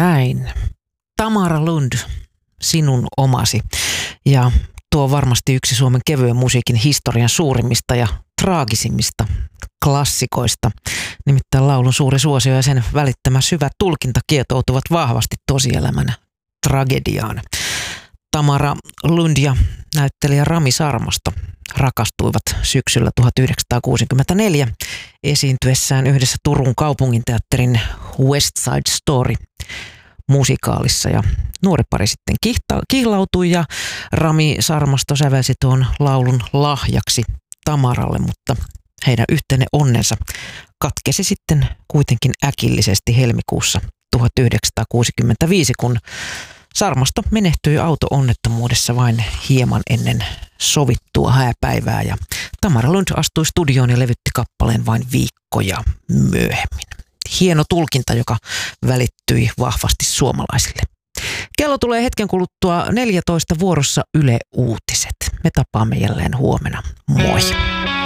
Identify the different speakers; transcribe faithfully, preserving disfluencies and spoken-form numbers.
Speaker 1: näin. Tamara Lund, sinun omasi. Ja tuo on varmasti yksi Suomen kevyen musiikin historian suurimmista ja traagisimmista klassikoista. Nimittäin laulun suuri suosio ja sen välittämä syvä tulkinta kietoutuvat vahvasti tosielämän tragediaan. Tamara Lund ja näyttelijä Rami Sarmasto rakastuivat syksyllä tuhatyhdeksänsataakuusikymmentäneljä esiintyessään yhdessä Turun kaupunginteatterin West Side Story musikaalissa. Ja nuori pari sitten kihta, kihlautui ja Rami Sarmasto sävelsi tuon laulun lahjaksi Tamaralle, mutta heidän yhteinen onnensa katkesi sitten kuitenkin äkillisesti helmikuussa tuhatyhdeksänsataakuusikymmentäviisi, kun Sarmasto menehtyi auto-onnettomuudessa vain hieman ennen sovittua hääpäivää ja Tamara Lund astui studioon ja levytti kappaleen vain viikkoja myöhemmin. Hieno tulkinta, joka välittyi vahvasti suomalaisille. Kello tulee hetken kuluttua neljätoista vuorossa Yle Uutiset. Me tapaamme jälleen huomenna. Moi!